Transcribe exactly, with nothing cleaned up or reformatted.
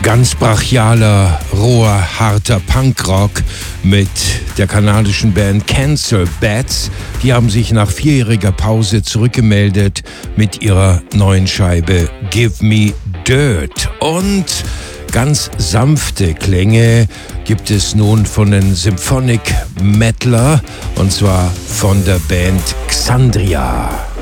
Ganz brachialer, roher, harter Punkrock mit der kanadischen Band Cancer Bats. Die haben sich nach vierjähriger Pause zurückgemeldet mit ihrer neuen Scheibe Give Me Dirt. Und ganz sanfte Klänge gibt es nun von den Symphonic Metaler, und zwar von der Band Xandria.